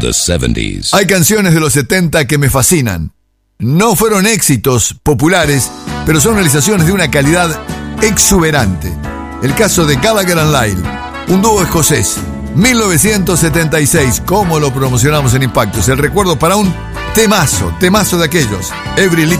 The 70s. Hay canciones de los 70 que me fascinan. No fueron éxitos populares, pero son realizaciones de una calidad exuberante. El caso de Gallagher and Lyle, un dúo escocés, 1976. ¿Cómo lo promocionamos en Impactos? El recuerdo para un temazo de aquellos, Every Little